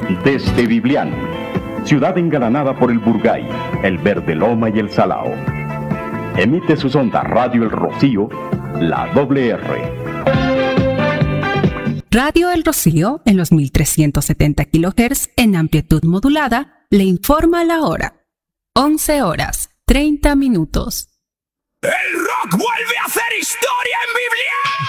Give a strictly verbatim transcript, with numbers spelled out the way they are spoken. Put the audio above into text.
Desde Biblián, ciudad engalanada por el Burgay, el Verde Loma y el Salao. Emite sus ondas Radio El Rocío, la doble R. Radio El Rocío, en los mil trescientos setenta kilohertz en amplitud modulada, le informa la hora. once horas, treinta minutos. ¡El rock vuelve a hacer historia en Biblián!